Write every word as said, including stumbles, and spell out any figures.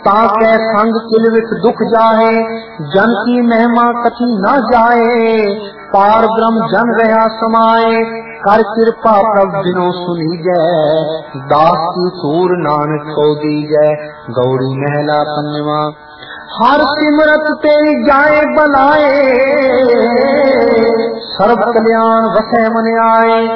ताके संग किल विच दुख जाए, जन की महिमा कथी न जाए। पार ब्रह्म जन रहा समाए, कर कृपा प्रभ बिनो सुनी जय। दास की सूर नानक को दी जय। गौड़ी महला पंजवा। हर सिमरत तेरी जाए बनाए, सर्व कल्याण वसै मन आए।